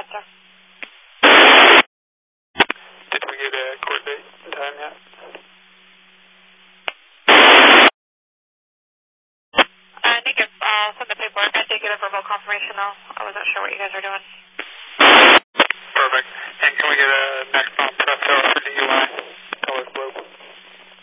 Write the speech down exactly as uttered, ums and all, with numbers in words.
ahead, sir. Did we get a court date and time yet? I think it's, uh, send the paperwork. I did get a verbal confirmation, though. I wasn't sure what you guys are doing.